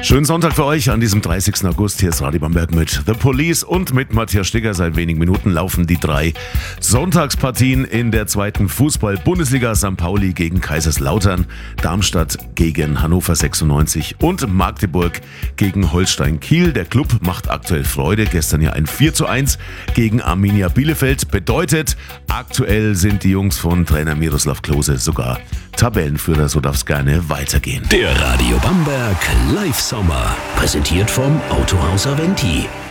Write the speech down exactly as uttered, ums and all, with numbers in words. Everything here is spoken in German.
Schönen Sonntag für euch an diesem dreißigsten August. Hier ist Radio Bamberg mit The Police und mit Matthias Stigger. Seit wenigen Minuten laufen die drei Sonntagspartien in der zweiten Fußball-Bundesliga. Sankt Pauli gegen Kaiserslautern, Darmstadt gegen Hannover sechsundneunzig und Magdeburg gegen Holstein Kiel. Der Club macht aktuell Freude. Gestern ja ein vier zu eins gegen Arminia Bielefeld. Bedeutet, aktuell sind die Jungs von Trainer Miroslav Klose sogar Tabellenführer. So darf es gerne weitergehen. Der Radio Bamberg Live Sommer, präsentiert vom Autohaus Aventi.